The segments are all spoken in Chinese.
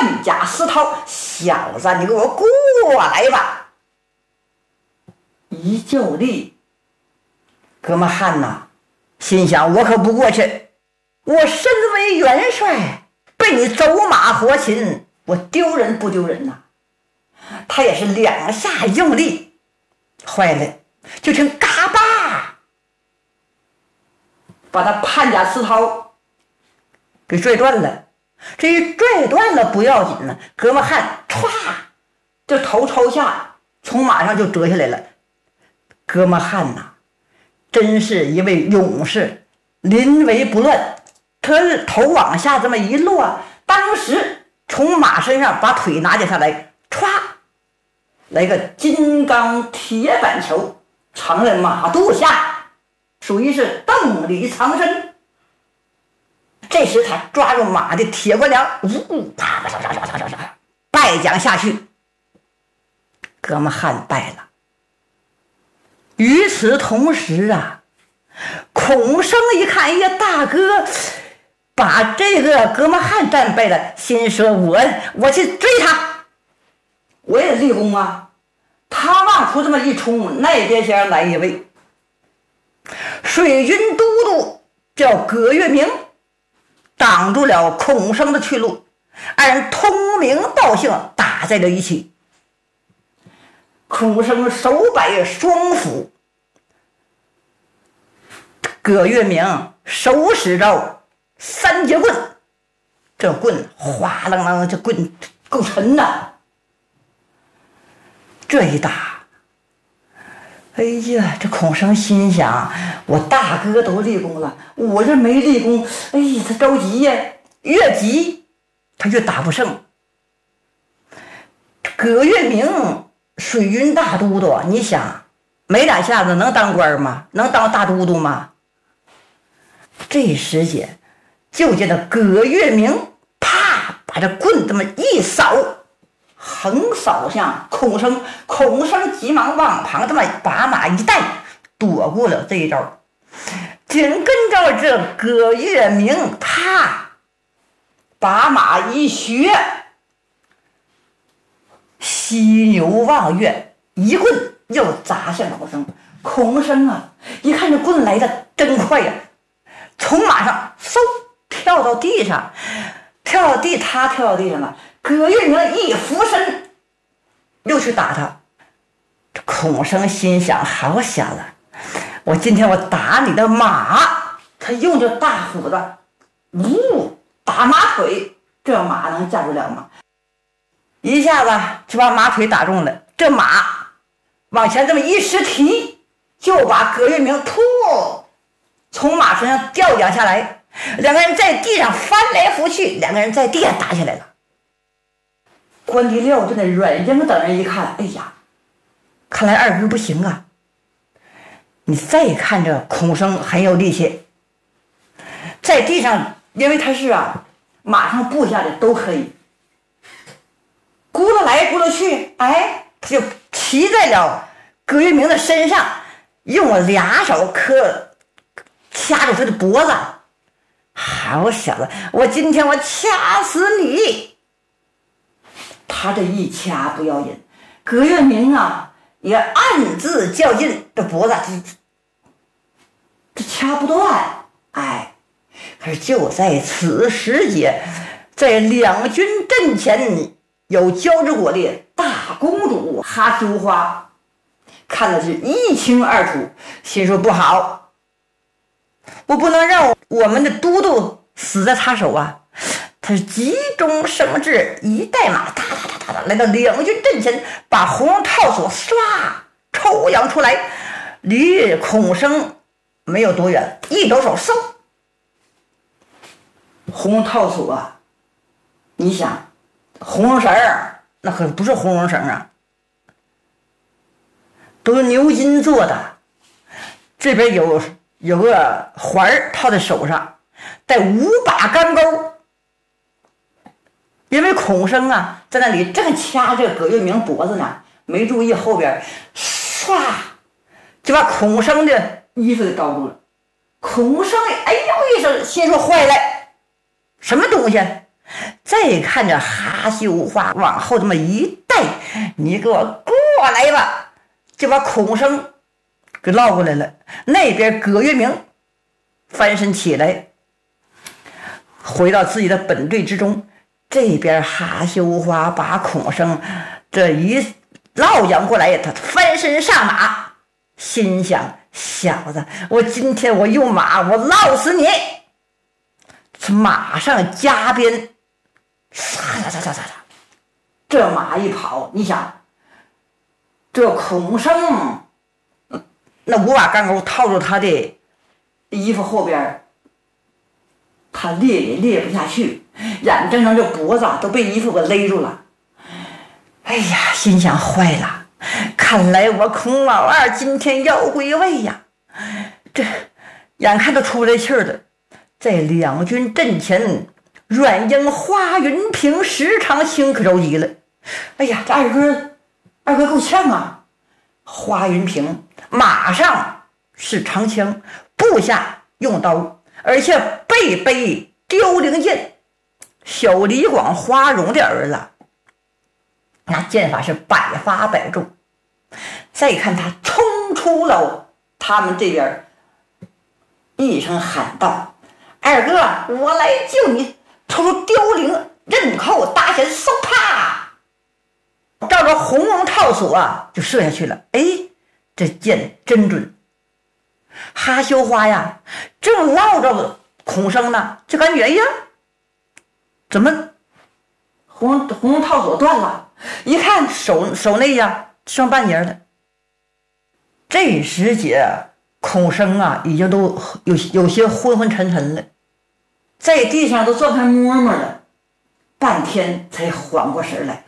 判甲私逃，小子，你给我过来吧！一就地，哥们汉呐，心想我可不过去，我身为元帅，被你走马活擒，我丢人不丢人呐？他也是两下用力，坏了，就听嘎巴，把他判甲私逃给拽断了。这一拽断了不要紧呢，哥们汉歘，这头朝下从马上就折下来了。哥们汉呐，真是一位勇士，临危不乱。他头往下这么一落，当时从马身上把腿拿起下来，歘，来个金刚铁板球，藏在马肚下，属于是邓里藏身。这时他抓住马的铁冠梁，败将下去，哥们汉败了。与此同时啊，孔生一看，哎呀，大哥把这个哥们汉战败了，心说我去追他，我也立功啊。他往出这么一冲，那边先来一位水军都督叫葛月明，挡住了孔生的去路，二人通名道姓，打在了一起。孔生手摆双斧，葛月明手使着三节棍，这棍哗啷啷，这棍够沉呐。这一打，哎呀，这孔生心想，我大哥都立功了，我这没立功，哎呀，他着急呀，越急他越打不胜。葛月明水军大都督，你想没两下子能当官吗？能当大都督吗？这时间就见到葛月明啪把这棍这么一扫，横扫向孔生。孔生急忙往旁这么把马一带，躲过了这一招。紧跟着这葛月明啪把马一学，犀牛望月，一棍又砸向孔生。孔生啊，一看这棍来的真快呀，从马上嗖跳到地上，他跳到地上了。葛月明一俯身又去打他。孔生心想，好小子，我今天我打你的马。他用这大斧子打马腿，这马能架不了吗？一下子就把马腿打中了，这马往前这么一失蹄，就把葛月明从马身上掉下下来，两个人在地上翻来覆去，两个人在地上打起来了。关帝廖镇的阮英等人一看，哎呀，看来二哥不行啊。你再看这孔生很有力气，在地上，因为他是马上部下的都可以咕噜来咕噜去，哎，他就骑在了葛月明的身上，用了俩手掐住他的脖子。好小子，我今天我掐死你！他这一掐不要紧，葛月明也暗自较劲，这脖子这掐不断。哎，可是就在此时节，在两军阵前有交之国的大公主哈秋花看的是一清二楚，心说不好，我不能让我们的都督死在他手啊！他是急中生智，一带马哒来到两军阵前，把红套索唰抽扬出来，离孔生没有多远，一抖手嗖，红套索你想红绒绳那可不是红绒绳都是牛筋做的，这边有个环套在手上，带5把钢钩。因为孔生在那里正掐着葛月明脖子呢，没注意后边唰就把孔生的衣服给罩住了。孔生哎呦一声，心说坏了，什么东西再看着哈羞花往后这么一带，你给我过来吧，就把孔生给绕过来了。那边葛月明翻身起来，回到自己的本队之中。这边哈羞花把孔生这一绕扬过来，他翻身上马，心想：小子，我今天我用马我烙死你！马上加鞭，这马一跑，你想这孔生那5把钢钩套住他的衣服后边，他裂也裂不下去，眼睁睁这脖子都被衣服给勒住了。哎呀，心想坏了，看来我孔老二今天要归位呀！这眼看都出不来气儿了，在两军阵前，阮英、花云平时常兴可着急了。哎呀，这二哥够呛啊！花云平马上是长枪，部下用刀，而且背凋零剑，小李广花荣的儿子，那剑法是百发百中。再看他冲出了他们这边，一声喊道：“二哥，我来救你！”抽出凋零刃扣搭弦，嗖啪，照着红龙套索就射下去了。哎，这箭真准！哈羞花呀，正落着孔生呢，就感觉呀，怎么红龙套索断了？一看手内呀剩半截了。这时节，孔生啊已经都有些昏昏沉沉了，在地上都转开摸摸了，半天才缓过神来。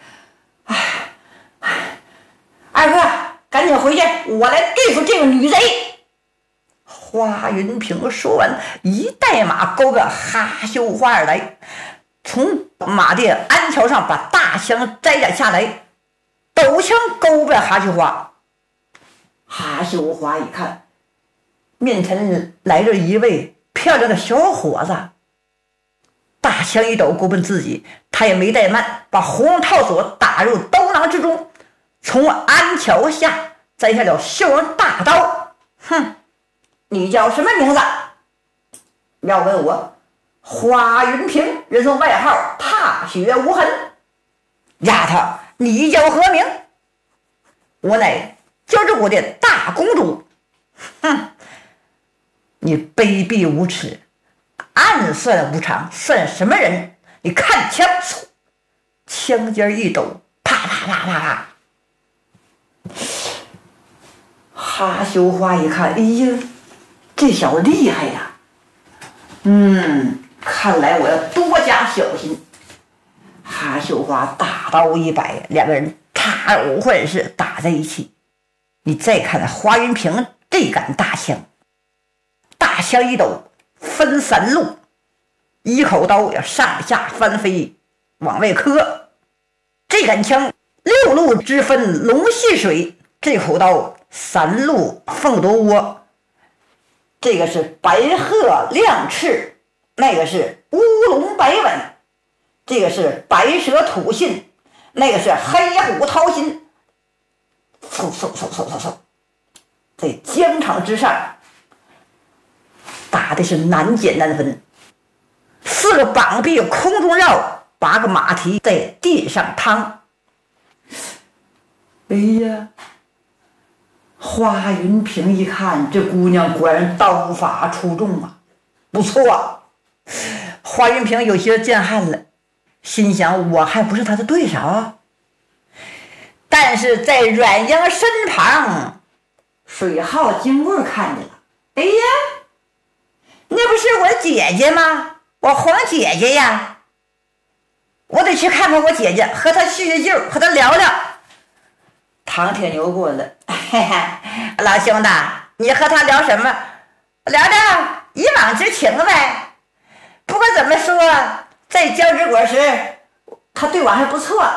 二哥，赶紧回去，我来对付这个女贼！花云平说完，一带马勾个哈羞花而来，从马的鞍桥上把大枪摘了下来，抖枪勾奔哈羞花。哈羞花一看，面前来着一位漂亮的小伙子，大枪一抖勾奔自己，他也没怠慢，把红龙套索打入兜囊之中，从鞍桥下摘下了绣人大刀。哼，你叫什么名字？要问我，花云平，人送外号踏雪无痕。丫头，你叫何名？我乃交趾国的大公主。哼，你卑鄙无耻，暗算无常，算什么人？你看枪，枪尖一抖，啪啪啪啪啪。哈羞花一看，哎呀，这小子厉害呀！看来我要多加小心。哈羞花大刀一摆，两个人插武换式打在一起。你再看花云平这杆大枪，大枪一抖分3路，一口刀要上下翻飞往外磕。这杆枪6路之分龙戏水，这口刀3路凤夺窝。这个是白鹤亮翅，那个是乌龙白吻，这个是白蛇吐信，那个是黑虎掏心。嗖，在疆场之上打的是难解难分，4个绑臂空中绕，8个马蹄在地上趟。哎呀，花云平一看，这姑娘果然刀法出众啊，不错。花云平有些见汗了，心想我还不是他的对手。但是在阮英身旁，水浩金贵看见了。哎呀，那不是我姐姐吗？我黄姐姐呀，我得去看看我姐姐，和她叙叙旧，和她聊聊。唐铁牛过来了，嘿嘿，老兄弟，你和他聊什么？聊聊以往之情呗。不管怎么说，在交趾国时，他对我还不错。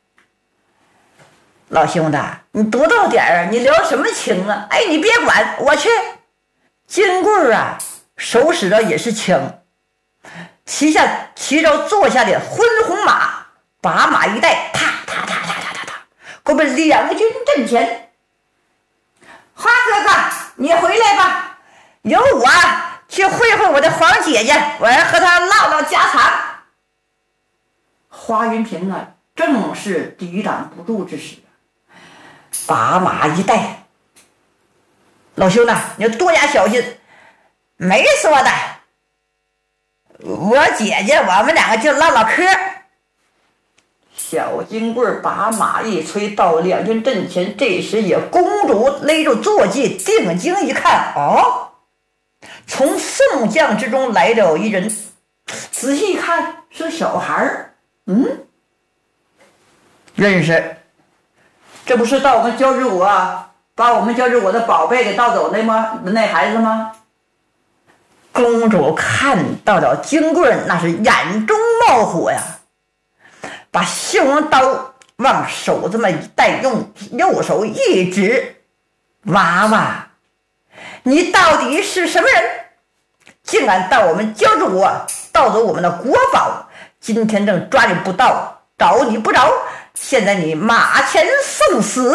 老兄弟，你多大点儿啊？你聊什么情啊？哎，你别管，我去。金贵啊，手使的也是枪， 骑着坐下的昏红马，把马一带，踏踏踏踏踏踏踏，过奔两军阵前。花哥哥，你回来吧，由我去会会我的黄姐姐，我要和她唠唠家常。花云平啊，正是抵挡不住之时，把马一带。老兄呢，你要多加小心。没说的，我姐姐我们两个就唠唠嗑。小金棍把马一催到两军阵前，这时也公主勒住坐骑，定睛一看，哦，从宋将之中来了一人，仔细一看是个小孩，认识，这不是到我们交趾国把我们交趾国的宝贝给盗走的吗？那孩子吗？公主看到了金棍，那是眼中冒火呀，把绣王刀往手这么一带，用右手一指，娃娃，你到底是什么人？竟敢到我们交趾国盗走我们的国宝，今天正抓你不到，找你不着，现在你马前送死。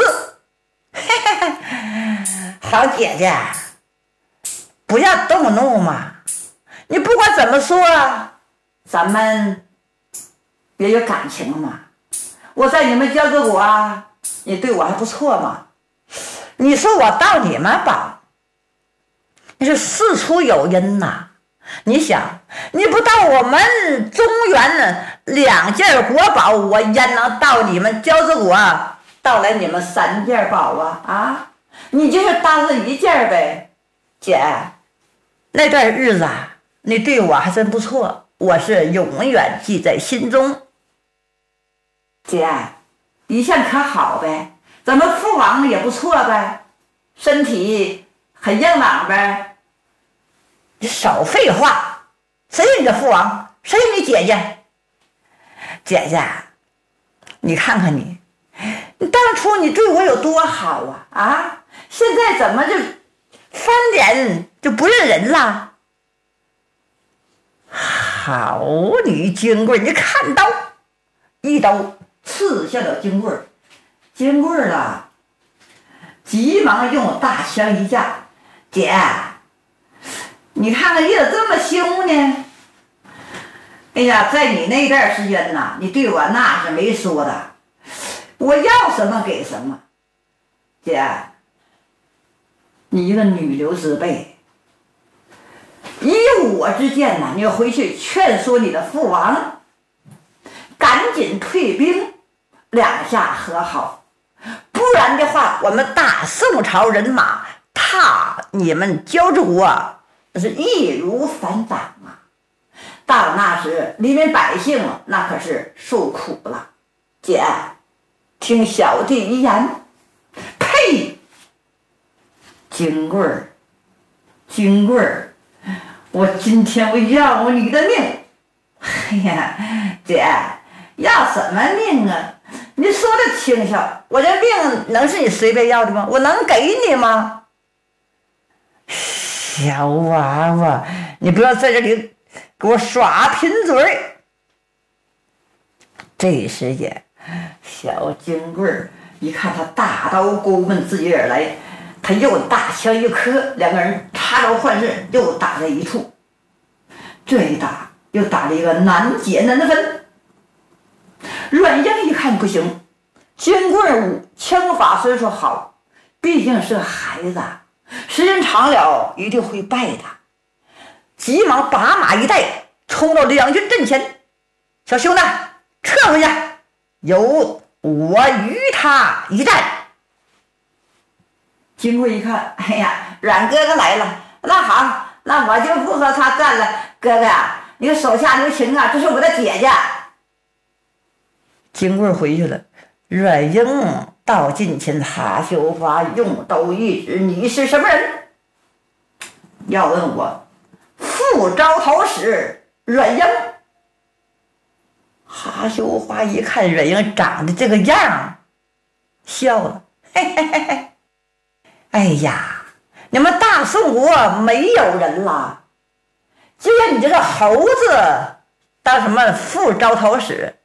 好姐姐，不要动怒嘛，你不管怎么说，咱们也有感情嘛。我在你们交趾国你对我还不错嘛。你说我盗你们宝，你是事出有因呐。你想，你不到我们中原2件国宝，我焉能到你们交趾国盗来你们3件宝你就是当了1件呗。姐，那段日子你对我还真不错，我是永远记在心中。姐，一向可好呗？咱们父王也不错呗，身体很硬朗呗。你少废话，谁是你的父王？谁是你姐姐？姐姐，你看看你当初你对我有多好现在怎么就翻脸就不认人了？好你金棍，你看刀，一刀刺向了金棍。金棍急忙用大枪一架，姐，你看看你咋这么凶呢？哎呀，在你那段时间你对我那是没说的，我要什么给什么。姐，你一个女流之辈，以我之见你要回去劝说你的父王，赶紧退兵，2下和好，不然的话，我们大宋朝人马踏你们交趾国那是易如反掌到那时黎民百姓那可是受苦了。姐，听小弟一言。呸！金棍儿，我今天我要你的命。哎呀，姐，要什么命你说的轻巧，我这命能是你随便要的吗？我能给你吗？小娃娃，你不要在这里给我耍贫嘴。这时间，小金棍一看他大刀勾奔自己而来，他又大枪一磕，两个人插招换刃，又打在一处。这一打又打了一个难解难分。阮英一看不行，金棍枪法虽说好，毕竟是个孩子，时间长了一定会败的。急忙把马一带，冲到两军阵前。小兄弟，撤回去，由我与他一战。金棍一看，哎呀，阮哥哥来了，那好，那我就不和他战了。哥哥呀，你手下留情这是我的姐姐。金棍回去了，阮英到近前，哈秀华用刀一指：“你是什么人？”要问我，副招讨使阮英。哈秀华一看阮英长得这个样，笑了，嘿嘿嘿嘿。哎呀，你们大宋国没有人了，就让你这个猴子当什么副招讨使，